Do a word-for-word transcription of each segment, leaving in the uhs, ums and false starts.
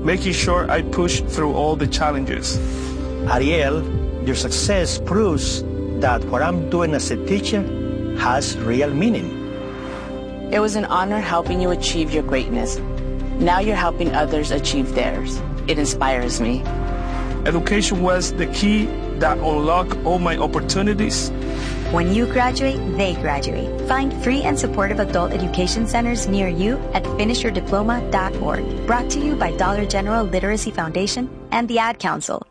making sure I push through all the challenges. Ariel, your success proves that what I'm doing as a teacher has real meaning. It was an honor helping you achieve your greatness. Now you're helping others achieve theirs. It inspires me. Education was the key that unlocked all my opportunities. When you graduate, they graduate. Find free and supportive adult education centers near you at finish your diploma dot org. Brought to you by Dollar General Literacy Foundation and the Ad Council.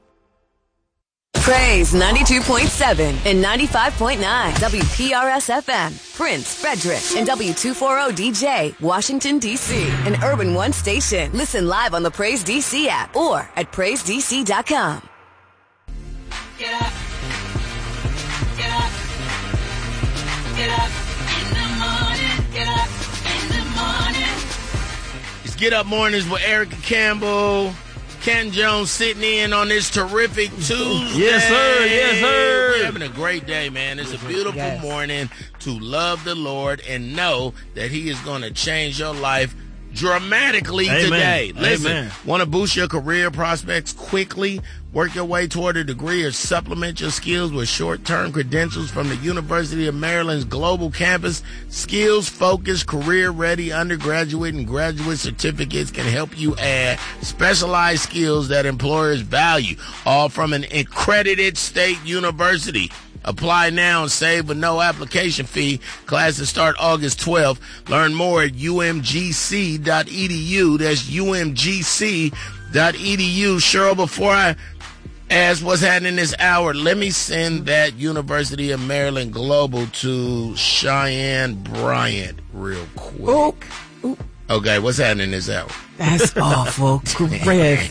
Praise ninety-two point seven and ninety-five point nine W P R S F M, Prince, Frederick, and W two forty D J, Washington, D C, an Urban One station. Listen live on the Praise D C app or at praise d c dot com. Get up. Get up. Get up in the morning. Get up in the morning. It's Get Up Mornings with Erica Campbell. Ken Jones sitting in on this terrific Tuesday. Yes, sir. Yes, sir. We're having a great day, man. It's a beautiful yes. morning to love the Lord and know that He is going to change your life dramatically Amen. today. Listen, Amen. Want to boost your career prospects quickly? Work your way toward a degree or supplement your skills with short-term credentials from the University of Maryland's global campus. Skills-focused, career-ready undergraduate and graduate certificates can help you add specialized skills that employers value, all from an accredited state university. Apply now and save with no application fee. Classes start August twelfth. Learn more at u m g c dot e d u. That's u m g c dot e d u. Cheryl, before I ask what's happening this hour, let me send that University of Maryland Global to Cheyenne Bryant real quick. Oop. Oop. Okay, what's happening this hour? That's awful, Griff.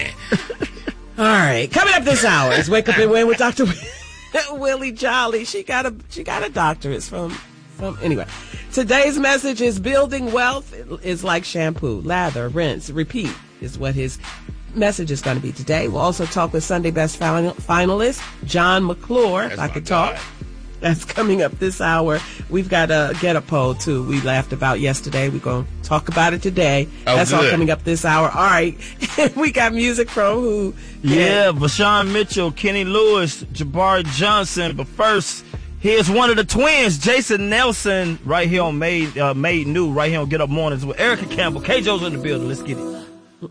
All right, coming up this hour is Wake Up and Win with Doctor Willie Jolly. She got a she got a doctorate from from anyway. Today's message is building wealth is like shampoo, lather, rinse, repeat is what his message is going to be today. We'll also talk with Sunday Best final, finalist John McClure. That's if I could God. talk. That's coming up this hour. We've got a get a poll too. We laughed about yesterday. We're going to talk about it today. Oh, That's good. all coming up this hour. All right. We got music from who? Yeah, Vashawn Mitchell, Kenny Lewis, Jabari Johnson. But first, here's one of the twins, Jason Nelson, right here on Made, uh, Made New, right here on Get Up Mornings with Erica Campbell. K. Joe's in the building. Let's get it.